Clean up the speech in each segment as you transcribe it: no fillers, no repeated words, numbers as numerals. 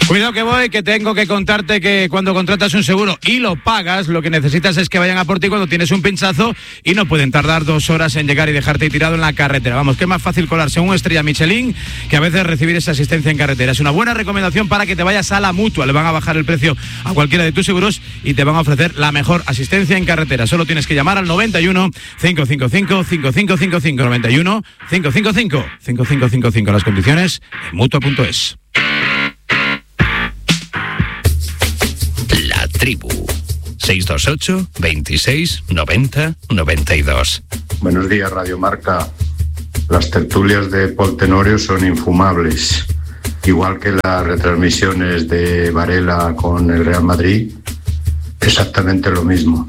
Cuidado que voy, que tengo que contarte que cuando contratas un seguro y lo pagas, lo que necesitas es que vayan a por ti cuando tienes un pinchazo y no pueden tardar 2 horas en llegar y dejarte tirado en la carretera. Vamos, que es más fácil colarse un estrella Michelin que a veces recibir esa asistencia en carretera. Es una buena recomendación para que te vayas a la Mutua. Le van a bajar el precio a cualquiera de tus seguros y te van a ofrecer la mejor asistencia en carretera. Solo tienes que llamar al 91 555 5555 91 555 5555. Las condiciones en Mutua.es. La Tribu 628 26 90 92. Buenos días, Radio Marca. Las tertulias de Pol Tenorio son infumables, igual que las retransmisiones de Varela con el Real Madrid, exactamente lo mismo.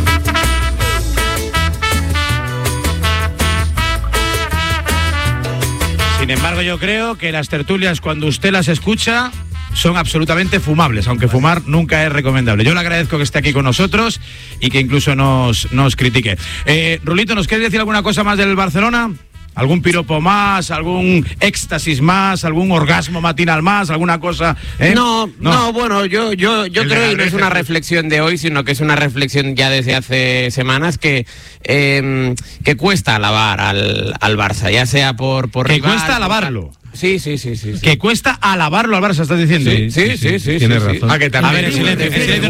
Sin embargo, yo creo que las tertulias, cuando usted las escucha, son absolutamente fumables, aunque fumar nunca es recomendable. Yo le agradezco que esté aquí con nosotros y que incluso nos critique. Rulito, ¿nos quieres decir alguna cosa más del Barcelona? ¿Algún piropo más? ¿Algún éxtasis más? ¿Algún orgasmo matinal más? ¿Alguna cosa? No, bueno, yo creo que no es una reflexión de hoy, sino que es una reflexión ya desde hace semanas que cuesta alabar al Barça, ya sea por que rival, cuesta alabarlo. Sí. Que cuesta alabarlo al Barça, estás diciendo. Sí. Tienes razón. A ver, en silencio.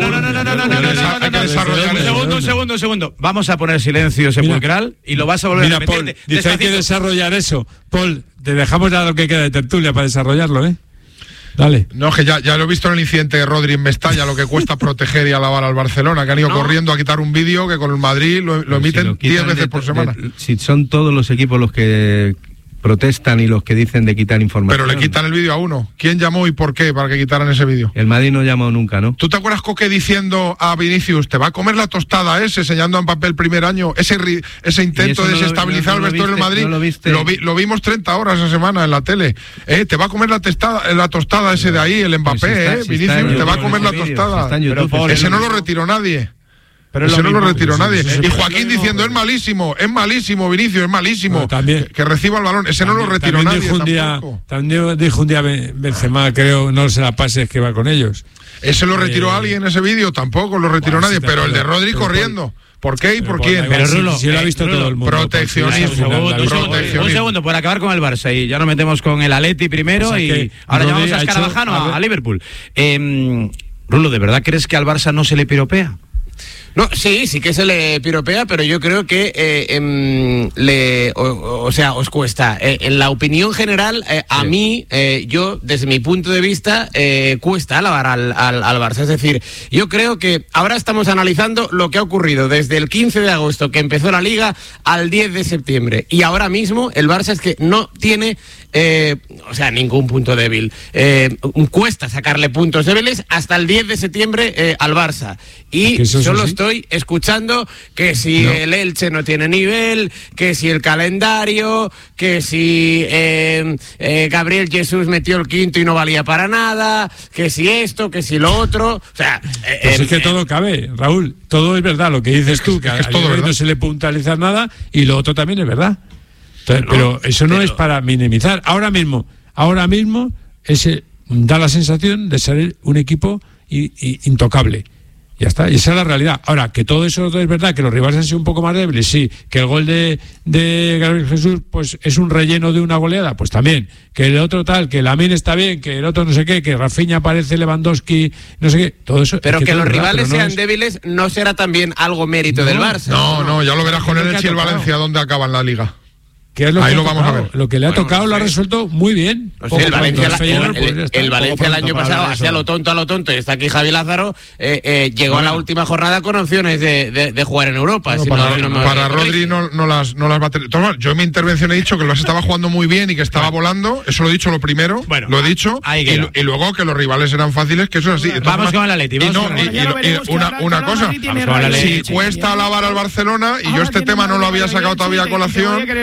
No. Un segundo. Vamos a poner silencio sepulcral y lo vas a volver a repetir. Paul, dice hay que desarrollar eso. Paul, te dejamos ya lo que queda de tertulia para desarrollarlo, ¿eh? Dale. No, es que ya lo he visto en el incidente de Rodri en Mestalla, lo que cuesta proteger y alabar al Barcelona, que han ido corriendo a quitar un vídeo que con el Madrid lo emiten 10 veces por semana. Si son todos los equipos los que protestan y los que dicen de quitar información. Pero le quitan el vídeo a uno. ¿Quién llamó y por qué para que quitaran ese vídeo? El Madrid no llamó nunca, ¿no? ¿Tú te acuerdas, Coque, diciendo a Vinicius, te va a comer la tostada enseñando en papel primer año, ese intento de desestabilizar al vestuario del Madrid? Lo vimos 30 horas esa semana en la tele. Te va a comer la tostada ese de ahí, el Mbappé, Vinicius, te va a comer la tostada. Ese no lo retiró nadie. Pero ese no lo retiró nadie. Y Joaquín diciendo, es malísimo, Vinicius, es malísimo. También, que reciba el balón. Ese no lo retiró nadie. También dijo un día Benzema, creo, no se la pases que va con ellos. ¿Ese lo retiró alguien ese vídeo? Tampoco lo retiró nadie. Pero el de Rodri corriendo. ¿Por qué y por quién? Pero Rulo, si lo ha visto todo el mundo. Proteccionismo. Un segundo, por acabar con el Barça. Y ya nos metemos con el Atleti primero. Y ahora llamamos a Escarabajano a Liverpool. Rulo, ¿de verdad crees que al Barça no se le piropea? No, sí que se le piropea, pero yo creo que os cuesta. En la opinión general, a mí, yo, desde mi punto de vista, cuesta alabar al Barça. Es decir, yo creo que ahora estamos analizando lo que ha ocurrido desde el 15 de agosto, que empezó la Liga, al 10 de septiembre. Y ahora mismo el Barça es que no tiene ningún punto débil. Cuesta sacarle puntos débiles hasta el 10 de septiembre al Barça. Y solo estoy escuchando que si el Elche no tiene nivel, que si el calendario, que si Gabriel Jesús metió el quinto y no valía para nada, que si esto, que si lo otro. O sea, pues es que todo cabe, Raúl. Todo es verdad lo que dices tú, que a no se le puntualiza nada, y lo otro también es verdad. Entonces, pero eso no es para minimizar. Ahora mismo ese da la sensación de ser un equipo intocable. Ya está, y esa es la realidad. Ahora, que todo eso es verdad, que los rivales han sido un poco más débiles, sí, que el gol de Gabriel Jesús pues es un relleno de una goleada, pues también, que el otro tal, que Lamine está bien, que el otro no sé qué, que Rafinha parece Lewandowski, no sé qué, todo eso. Pero que los rivales sean débiles no será también algo mérito del Barça. No, ya lo verás con el Elche y el Valencia donde acaba en la Liga. Ahí lo vamos a ver. Lo que le ha tocado lo ha resuelto muy bien. El Valencia el año pasado hacía lo tonto, y está aquí Javi Lázaro, llegó a la última jornada con opciones de jugar en Europa. Para Rodri no las va a tener. Yo en mi intervención he dicho que el Barça estaba jugando muy bien y que estaba volando, eso lo he dicho lo primero, lo he dicho, y luego que los rivales eran fáciles, que eso es así. Vamos con el Atleti. Una cosa, si cuesta alabar al Barcelona, y yo este tema no lo había sacado todavía a colación,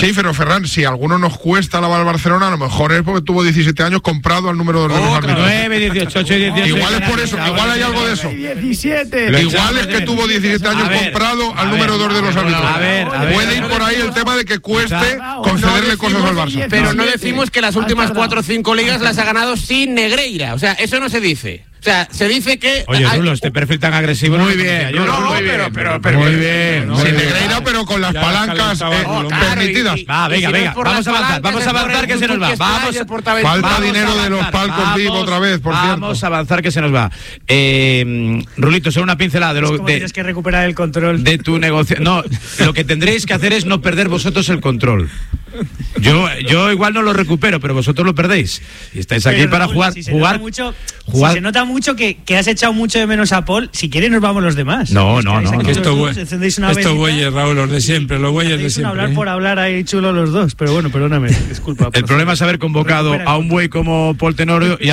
Sí, pero Ferran, si a alguno nos cuesta lavar al Barcelona, a lo mejor es porque tuvo 17 años comprado al número 2 de los árbitros. 9, 18, 8 y 18. Igual es por eso, igual hay algo de eso. 17. Igual es que tuvo 17 años comprado al número 2 de los árbitros. Puede ir por ahí el tema de que cueste concederle cosas al Barça. Pero no decimos que las últimas 4 o 5 ligas las ha ganado sin Negreira. O sea, eso no se dice. O sea, se dice que... Oye, Rulo, este perfil tan agresivo... Muy bien. Pero muy bien. Sin Negreira, pero con las palancas permitidas. Venga. Vamos a avanzar que se nos va. Falta dinero de los palcos VIP otra vez, por cierto. Vamos a avanzar que se nos va. Rulito, solo una pincelada de lo que... Tienes que recuperar el control. De tu negocio. No, lo que tendréis que hacer es no perder vosotros el control. Yo igual no lo recupero, pero vosotros lo perdéis. Y estáis aquí para jugar. Si se nota mucho que has echado mucho de menos a Paul, si quieres nos vamos los demás. No. Estos bueyes, Raúl, los de siempre, los bueyes de siempre. Hablar por hablar ahí chulo los dos, pero bueno, perdóname, disculpa. El problema es haber convocado a un buey como Paul Tenorio y